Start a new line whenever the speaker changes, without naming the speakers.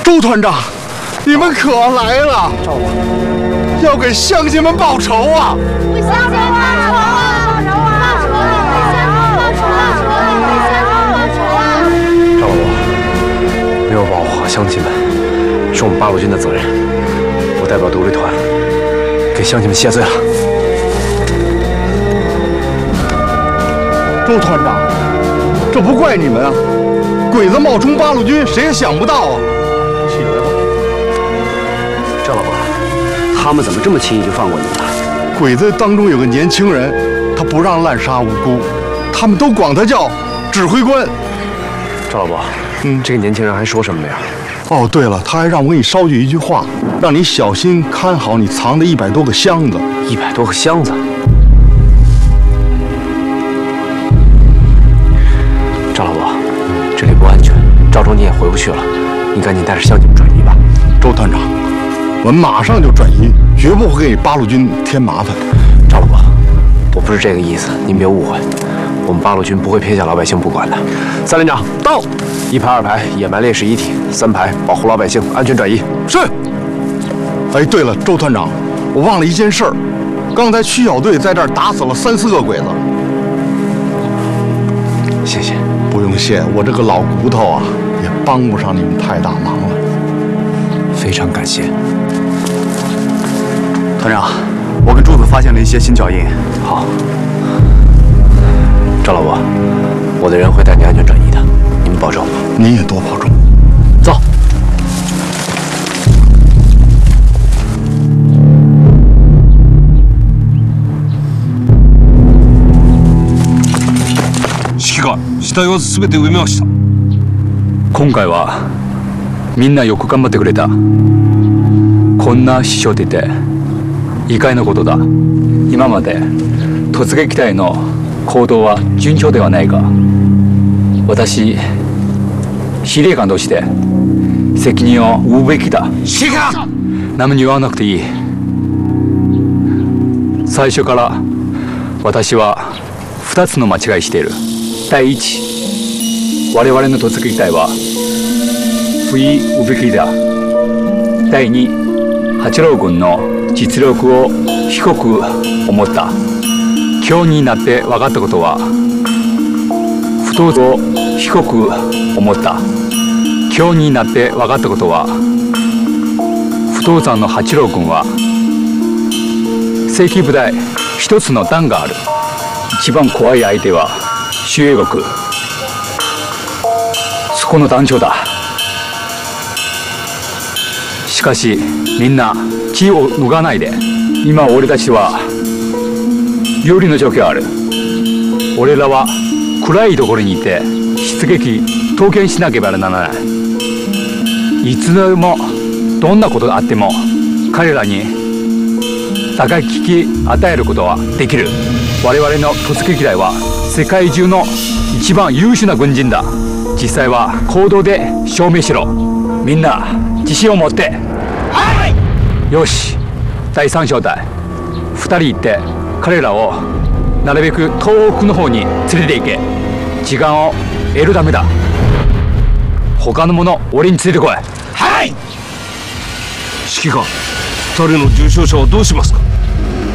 周团长，你们可来了！要给乡亲们报仇啊！
为乡亲报仇啊！报仇啊！为乡亲报仇啊！为乡亲报仇啊！
赵老伯，没有保护好乡亲们，是我们八路军的责任。我代表独立团给乡亲们谢罪了。
周团长，这不怪你们啊！鬼子冒充八路军，谁也想不到啊！起来吧，
赵老伯，他们怎么这么轻易就放过你了？
鬼子当中有个年轻人，他不让滥杀无辜，他们都管他叫指挥官。
赵老伯，这个年轻人还说什么了呀？
哦，对了，他还让我给你捎去一句话，让你小心看好你藏的100多个箱子。
100多个箱子。赵老伯，这里不安全，赵州你也回不去了，你赶紧带着乡亲们转移吧。
周团长，我们马上就转移，绝不会给八路军添麻烦。
赵老伯，我不是这个意思，您别误会，我们八路军不会撇下老百姓不管的。3连长到，1排2排野蛮烈士遗体，3排保护老百姓，安全转移。
是。哎，对了，周团长，我忘了一件事儿，刚才区小队在这儿打死了3、4个鬼子。
谢谢。
不用谢，我这个老骨头啊，也帮不上你们太大忙了。
非常感谢。
团长，我跟柱子发现了一些新脚印。
好。赵老伯，我的人会带你安全转移的，你们保重。
您也多保重。
走。
指揮官、死体は全て埋めました。
今回はみんなよく頑張ってくれた。こんな死傷出て意外なことだ。今まで突撃隊の行動は順調ではないが、私司令官として責任を負うべきだ。
司令官、
何も言わなくていい。最初から私は2つの間違いしている。第1、我々の突撃隊は不意うべきだ。第2、八郎軍の実力を低く思った。今日になって分かったことは、不当を低く思った。今日になって分かったことは、不当山の八郎軍は正規部隊1つの団がある。一番怖い相手は周英国、そこの団長だ。しかしみんな気を抜かないで。今俺たちは有利の状況ある。俺らは暗いところにいて出撃統計しなければならない。いつでもどんなことがあっても彼らに高い危機与えることはできる。我々の突撃隊は世界中の一番優秀な軍人だ。実際は行動で証明しろ。みんな自信を持って。はい。よし、第3小隊2人行って彼らをなるべく東北の方に連れて行け。時間を得るためだ。他の者俺に連れてこい。
はい。指揮官、2人の重傷者はどうしますか。